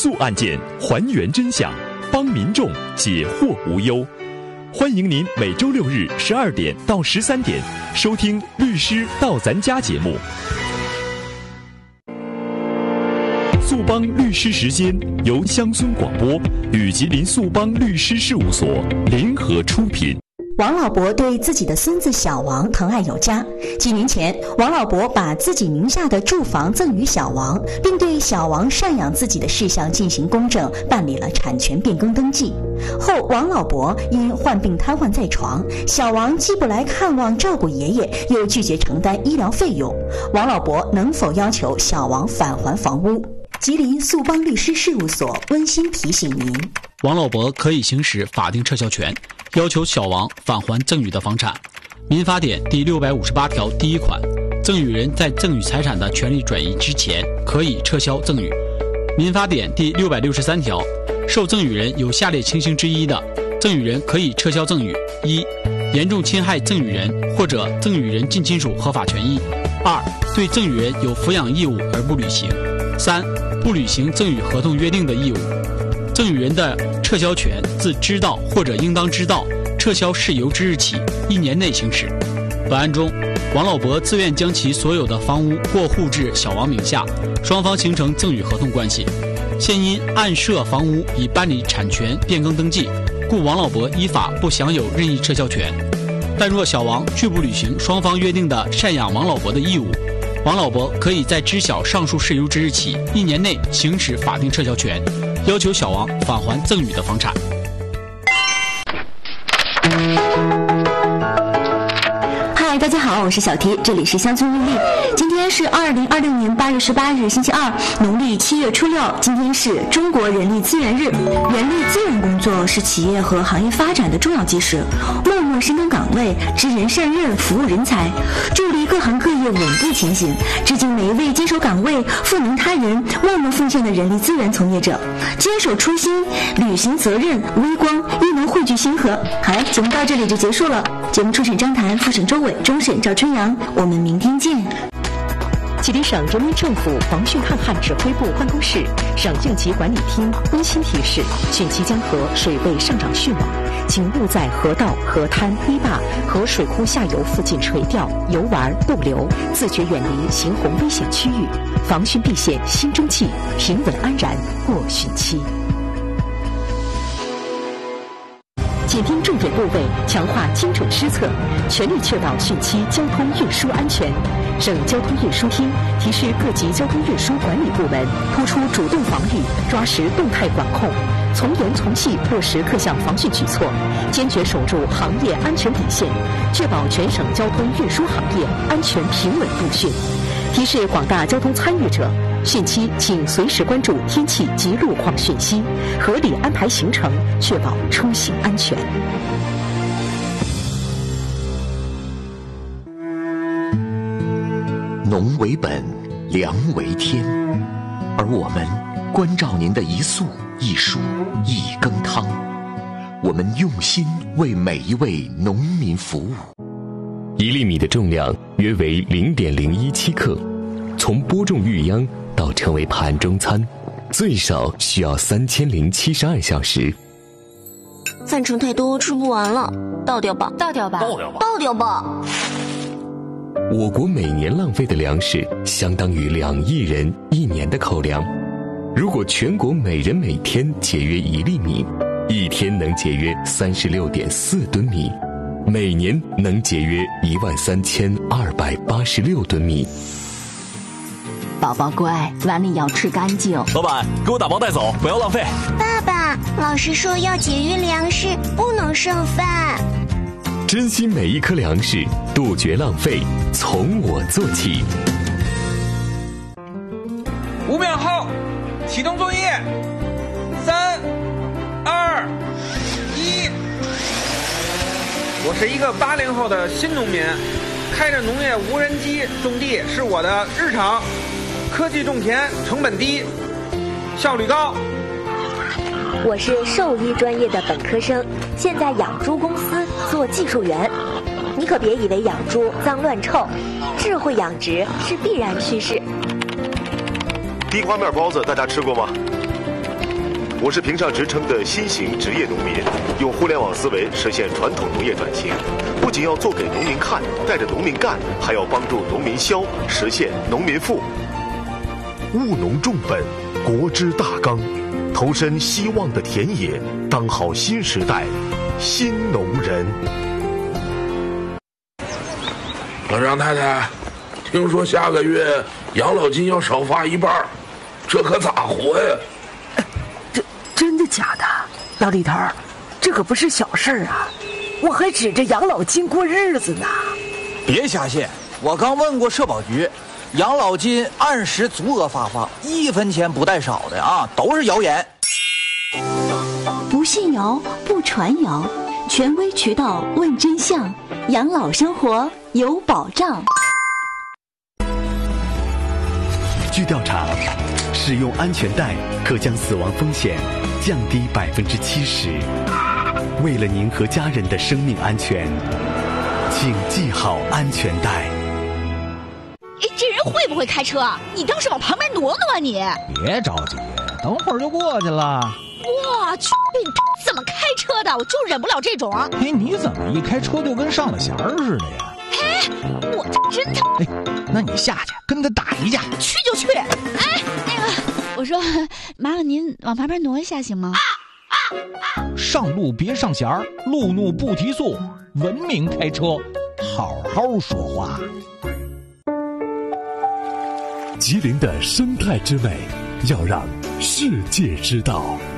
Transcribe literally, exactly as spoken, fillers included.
诉案件，还原真相，帮民众解惑无忧。欢迎您每周六日十二点到十三点收听《律师到咱家》节目。速帮律师时间由乡村广播与吉林速帮律师事务所联合出品。 王老伯对自己的孙子小王疼爱有加。几年前，王老伯把自己名下的住房赠与小王，并对小王赡养自己的事项进行公证，办理了产权变更登记。后，王老伯因患病瘫痪在床，小王既不来看望照顾爷爷，又拒绝承担医疗费用。王老伯能否要求小王返还房屋？吉林速帮律师事务所温馨提醒您： 王老伯可以行使法定撤销权，要求小王返还赠与的房产。民法典第六百五十八条第一款，赠与人在赠与财产的权利转移之前，可以撤销赠与。民法典第六百六十三条，受赠与人有下列情形之一的，赠与人可以撤销赠与：一、严重侵害赠与人或者赠与人近亲属合法权益；二、对赠与人有抚养义务而不履行；三、不履行赠与合同约定的义务。赠与人的撤销权自知道或者应当知道撤销事由之日起一年内行使。本案中，王老伯自愿将其所有的房屋过户至小王名下，双方形成赠与合同关系。现因案涉房屋已办理产权变更登记，故王老伯依法不享有任意撤销权。但若小王拒不履行双方约定的赡养王老伯的义务，王老伯可以在知晓上述事由之日起一年内行使法定撤销权，要求小王返还赠与的房产。 嗨，大家好，我是小提，这里是乡村日历。今天是二零二六年八月十八日，星期二，农历七月初六。今天是中国人力资源日。人力资源工作是企业和行业发展的重要基石，默默深耕岗位，知人善任，服务人才，助力各行各业稳步前行。致敬每一位坚守岗位、赋能他人、默默奉献的人力资源从业者，坚守初心，履行责任，微光亦能汇聚星河。好了，节目到这里就结束了。节目初审张谭，复审周伟，终审赵春阳。我们明天见。 吉林省人民政府防汛抗旱指挥部办公室、省应急管理厅温馨提示：汛期江河水位上涨迅猛，请勿在河道、河滩、堤坝和水库下游附近垂钓、游玩、逗留，自觉远离行洪危险区域，防汛避险新中气，平稳安然过汛期。紧盯重点部位，强化精准施策，全力确保汛期交通运输安全。省交通运输厅提示各级交通运输管理部门，突出主动防御，抓实动态管控，从严从细落实各项防汛举措，坚决守住行业安全底线，确保全省交通运输行业安全平稳度汛。提示广大交通参与者，汛期请随时关注天气及路况讯息，合理安排行程，确保出行安全。 农为本，粮为天，而我们关照您的一粟一蔬一羹汤，我们用心为每一位农民服务。 一粒米的重量约为 零点零一七克，从播种育秧到成为盘中餐，最少需要三千零七十二小时。 饭盛太多，吃不完了，倒掉吧， 倒掉吧， 倒掉吧，倒掉吧。 我国每年浪费的粮食相当于两亿人一年的口粮。如果全国每人每天节约一粒米，一天能节约三十六点四吨米，每年能节约一万三千二百八十六吨米。 宝宝乖，碗里要吃干净。 老板，给我打包带走，不要浪费。 爸爸，老师说要节约粮食，不能剩饭。 珍惜每一颗粮食，杜绝浪费，从我做起。 五秒后，启动作业。三、二、一。我是一个八零后的新农民，开着农业无人机种地是我的日常。科技种田，成本低，效率高。 我是兽医专业的本科生，现在养猪公司做技术员。你可别以为养猪脏乱臭，智慧养殖是必然趋势。 地瓜面包子大家吃过吗？ 我是评上职称的新型职业农民，用互联网思维实现传统农业转型，不仅要做给农民看，带着农民干，还要帮助农民消，实现农民富。务农重本，国之大纲，投身希望的田野，当好新时代新农人。 张太太，听说下个月养老金要少发一半，这可咋活呀？ 这真的假的？老李头，这可不是小事儿啊！我还指着养老金过日子呢。 别瞎信，我刚问过社保局，养老金按时足额发放，一分钱不带少的啊，都是谣言。 不信谣，不传谣，权威渠道问真相，养老生活有保障。 据调查，使用安全带可将死亡风险降低百分之七十。为了您和家人的生命安全，请系好安全带。 哎，这人会不会开车？你倒是往旁边挪挪啊你！ 别着急，等会儿就过去了。 我去，你怎么开车的？我就忍不了这种。 哎，你怎么一开车就跟上了弦儿似的呀？ 哎，我真的。 哎，那你下去跟他打一架。 去就去。哎，那个，我说，麻烦您往旁边挪一下行吗？ 上路别上弦儿，路怒不提速，文明开车，好好说话。 吉林的生态之美，要让世界知道。